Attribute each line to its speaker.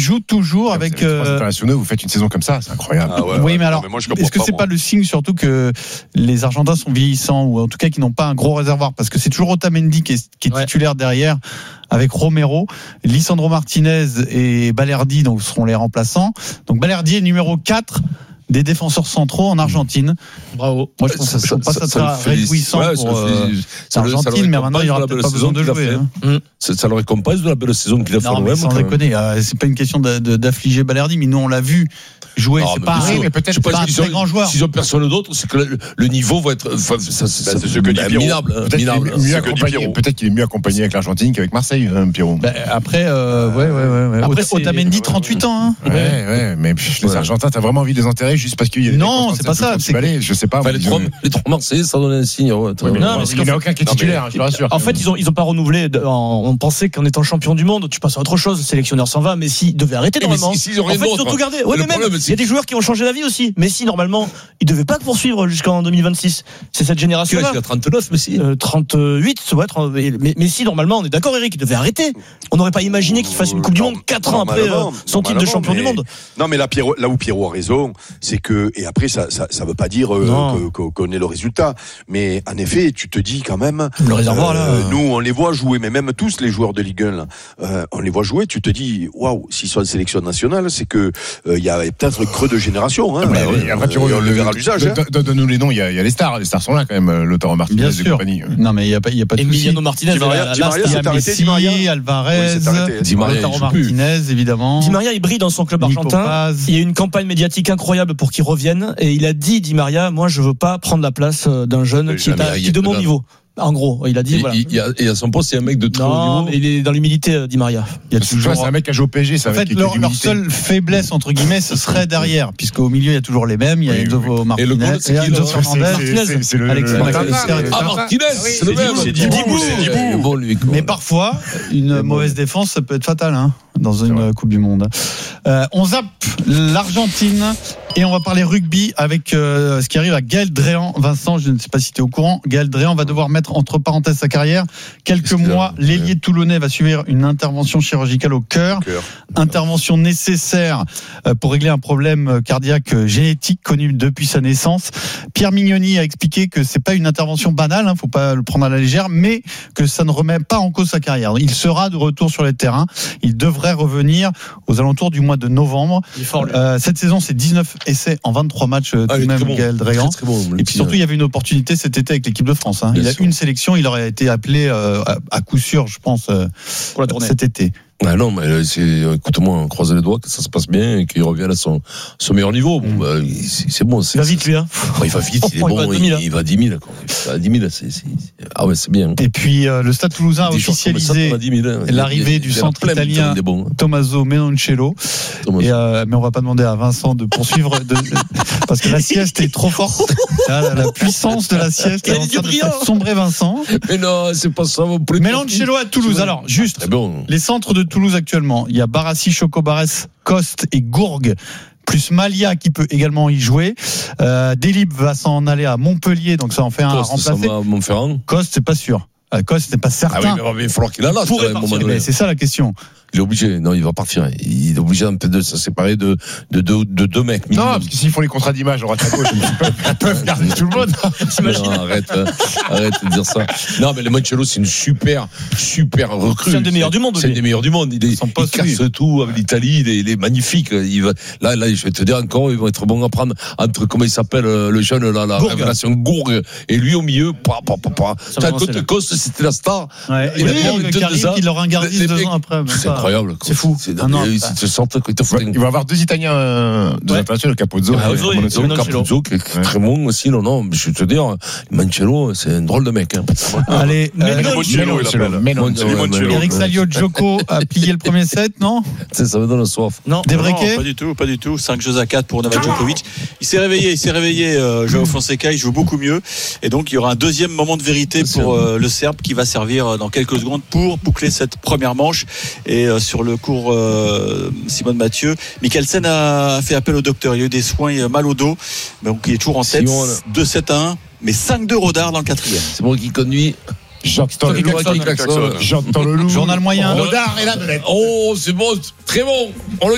Speaker 1: joue toujours avec.
Speaker 2: Trois internationaux, vous faites une saison comme ça, c'est incroyable.
Speaker 1: Oui, mais alors, est-ce que c'est pas le signe surtout que les Argentins sont vieillissants ou en tout cas qu'ils n'ont pas un gros réservoir, parce que c'est toujours Otamendi qui est titulaire derrière avec Romero, Lisandro Martinez et Balerdi donc seront les remplaçants. Donc Balerdi est numéro 4 des défenseurs centraux en Argentine.
Speaker 3: Bravo.
Speaker 1: Moi, je trouve que ça sera réjouissant pour l'Argentine, mais maintenant, il n'y aura peut-être pas besoin de jouer.
Speaker 4: Ça le récompense de la belle saison qu'il a fait.
Speaker 1: Non, mais sans déconner, c'est pas une question d'affliger Balerdi, mais nous, on l'a vu jouer. C'est pas un très grand joueur.
Speaker 4: S'ils ont personne d'autre, c'est que le niveau va être. C'est
Speaker 5: ce que dit Pierrot.
Speaker 2: Peut-être qu'il est mieux accompagné avec l'Argentine qu'avec Marseille, Pierrot.
Speaker 1: Après, Otamendi, 38 ans.
Speaker 2: Ouais, mais les Argentins, t'as vraiment envie de les enterrer juste parce qu'il y a
Speaker 1: non, c'est pas ça.
Speaker 2: Je sais pas.
Speaker 4: Les trois Marseillais, ça donne un signe.
Speaker 2: Non, parce qu'il n'y en a aucun qui est titulaire, je te rassure.
Speaker 3: En fait, ils ont pas renouvelé. On pensait qu'en étant champion du monde, tu passes à autre chose. Le sélectionneur s'en va. Messi devait arrêter normalement. En fait, ils ont tout gardé. Ouais, mais même, il y a des joueurs qui ont changé la vie aussi. Messi, normalement, il devait pas poursuivre jusqu'en 2026. C'est cette génération-là.
Speaker 4: Il a 39, Messi.
Speaker 3: 38, mais Messi, normalement, on est d'accord, Eric, il devait arrêter. On n'aurait pas imaginé qu'il fasse une Coupe du Monde 4 ans après son titre de champion du monde.
Speaker 5: Non, mais là où Pierrot a raison, c'est que, et après, ça veut pas dire qu'on ait le résultat. Mais en effet, tu te dis quand même.
Speaker 3: Le réservoir, là.
Speaker 5: Nous, on les voit jouer, mais même tous les joueurs de Ligue 1, là, on les voit jouer, tu te dis, waouh, s'ils sont en sélection nationale, c'est que, il y a peut-être un creux de génération, hein.
Speaker 2: Après, Pierrot, on le verra à l'usage, donne-nous les noms, il y a les stars sont là, quand même, Lautaro Martinez et compagnie.
Speaker 1: Non, mais il y a pas de
Speaker 3: Emiliano Martinez,
Speaker 5: Di Maria,
Speaker 1: Messi, Alvarez, Lautaro Martinez, évidemment.
Speaker 3: Di Maria, il brille dans son club argentin. Il y a eu une campagne médiatique incroyable pour qu'il revienne, et il a dit, Di Maria, moi, je veux pas prendre la place d'un jeune qui est de mon niveau. En gros, il a dit, voilà.
Speaker 4: Et à son poste, il y a un mec de très haut niveau.
Speaker 3: Non, il est dans l'humilité, Di Maria.
Speaker 2: Il y a toujours. C'est un mec qui a joué au PSG,
Speaker 1: en fait, leur seule faiblesse, entre guillemets, ce serait derrière, puisqu'au milieu, il y a toujours les mêmes. Il y a Enzo Martinez.
Speaker 4: Et le goal, c'est qui,
Speaker 1: Enzo Fernandez.
Speaker 2: C'est le
Speaker 4: Martinez, c'est le même.
Speaker 5: C'est Dibou.
Speaker 1: Mais parfois, une mauvaise défense, ça peut être fatal, dans une Coupe du Monde. On zappe l'Argentine et on va parler rugby avec ce qui arrive à Gaël Dréan. Vincent, je ne sais pas si tu es au courant. Gaël Dréan va devoir mettre entre parenthèses sa carrière. Quelques mois, l'ailier toulonnais va subir une intervention chirurgicale au cœur. Intervention nécessaire pour régler un problème cardiaque génétique connu depuis sa naissance. Pierre Mignoni a expliqué que c'est pas une intervention banale, faut pas le prendre à la légère, mais que ça ne remet pas en cause sa carrière. Il sera de retour sur les terrains. Il devrait revenir aux alentours du mois de novembre. Cette saison, c'est 19 essais en 23 matchs tout de même, Gaël Dréan. Et puis surtout, il y avait une opportunité cet été avec l'équipe de France. Il a une sélection, il aurait été appelé à coup sûr, je pense, pour la tournée cet été.
Speaker 4: Ah non, mais écoute-moi, on croise les doigts que ça se passe bien et qu'il revienne à son meilleur niveau. Bon, c'est bon.
Speaker 3: Il va vite, lui.
Speaker 4: Il va vite, il est bon. Il va à 10 000. Il va à 10 000. Ah ouais, c'est bien.
Speaker 1: Et puis, le Stade Toulousain a officialisé l'arrivée du centre italien Tommaso Menoncello. Mais on va pas demander à Vincent de poursuivre parce que la sieste est trop forte. La puissance de la sieste est en train de faire sombrer Vincent.
Speaker 4: Mais non, c'est pas ça.
Speaker 1: Menoncello à Toulouse. Alors, juste, les centres de Toulouse actuellement, il y a Barassi, Chocobarès, Coste et Gourgue, plus Malia qui peut également y jouer. Delib va s'en aller à Montpellier, donc ça en fait un à remplacer. Coste, c'est pas sûr. Coste, c'est pas certain.
Speaker 4: Ah oui, mais il va falloir qu'il a là.
Speaker 1: C'est ça la question.
Speaker 4: Il est obligé. Non, il va partir. Il est obligé de se séparer de deux mecs.
Speaker 2: Non, parce que s'ils font les contrats d'image, on rate à gauche. Ils peuvent garder tout le monde.
Speaker 4: Non, arrête de dire ça. Non, mais le Mancello, c'est une super recrue.
Speaker 3: C'est un des meilleurs du monde.
Speaker 4: C'est un des meilleurs du monde. Il casse tout avec l'Italie. Il est magnifique. Là, je vais te dire encore, ils vont être bons à prendre entre, comment il s'appelle, le jeune, là, la révélation Gourgue. Et lui, au milieu, T'as côté Coste, c'était la star.
Speaker 1: Ouais. Et il leur ringardise 2 ans après.
Speaker 4: C'est incroyable.
Speaker 1: C'est fou.
Speaker 4: Ils se sentent
Speaker 2: il va y avoir 2 Italiens, 2 internationaux, Capuzzo.
Speaker 4: Capuzzo qui est très bon aussi. Non, je vais te dire, Mancello, c'est un drôle de mec.
Speaker 1: Allez,
Speaker 5: Menoncello,
Speaker 1: Eric Salio Djoko a plié le premier set, non?
Speaker 4: Ça me donne soif.
Speaker 1: Non, Debrequet?
Speaker 6: Pas du tout. 5-4 pour Novak Djokovic. Il s'est réveillé, Joao Fonseca, il joue beaucoup mieux. Et donc, il y aura un deuxième moment de vérité pour le Serbe qui va servir dans quelques secondes pour boucler cette première manche. Et sur le cours Simone Mathieu, Mikkelsen a fait appel au docteur. Il y a eu des soins mal au dos, donc il est toujours en tête. 2-7-1, mais 5-2 Rodard dans le 4e.
Speaker 4: C'est moi qui conduis.
Speaker 2: J'entends le loup.
Speaker 1: Journal moyen.
Speaker 2: Rodard et la belette.
Speaker 4: Oh, c'est bon, très bon.